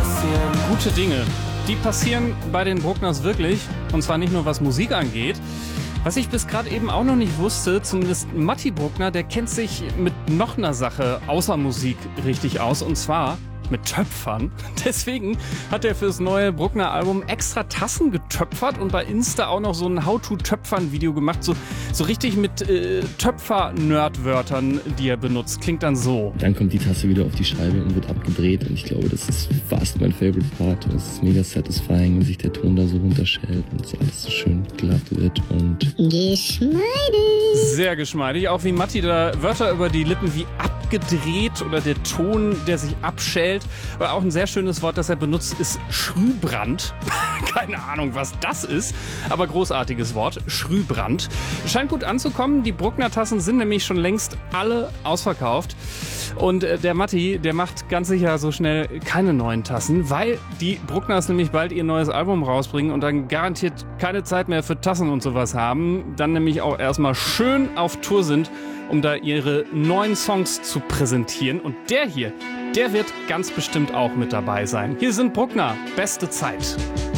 Gute Dinge, die passieren bei den Bruckners wirklich. Und zwar nicht nur was Musik angeht. Was ich bis gerade eben auch noch nicht wusste, zumindest Matti Bruckner, der kennt sich mit noch einer Sache außer Musik richtig aus. Und zwar mit Töpfern. Deswegen hat er fürs neue Bruckner-Album extra Tassen getöpfert und bei Insta auch noch so ein How-to-Töpfern-Video gemacht. So richtig mit Töpfer-Nerd-Wörtern, die er benutzt. Klingt dann so. Dann kommt die Tasse wieder auf die Scheibe und wird abgedreht. Und ich glaube, das ist fast mein Favorite Part. Und es ist mega satisfying, wenn sich der Ton da so runterschält und so alles so schön glatt wird und geschmeidig. Sehr geschmeidig. Auch wie Matti da Wörter über die Lippen wie abgedreht oder der Ton, der sich abschält. Aber auch ein sehr schönes Wort, das er benutzt, ist Schrübrand. Keine Ahnung, was das ist, aber großartiges Wort. Schrübrand. Scheint gut anzukommen. Die Bruckner-Tassen sind nämlich schon längst alle ausverkauft. Und der Matti, der macht ganz sicher so schnell keine neuen Tassen, weil die Bruckners nämlich bald ihr neues Album rausbringen und dann garantiert keine Zeit mehr für Tassen und sowas haben. Dann nämlich auch erstmal schön auf Tour sind, um da ihre neuen Songs zu präsentieren. Und der hier, der wird ganz bestimmt auch mit dabei sein. Hier sind Bruckner, beste Zeit.